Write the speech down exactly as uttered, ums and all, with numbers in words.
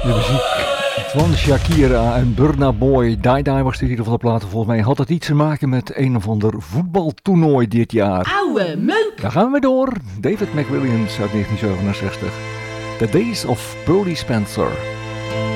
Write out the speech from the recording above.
De muziek van Shakira en Burna Boy. Die Die was de titel van de platen. Volgens mij had het iets te maken met een of ander voetbaltoernooi dit jaar. Oude meuk! Daar gaan we door. David McWilliams uit negentien zevenenzestig. The Days of Pearly Spencer.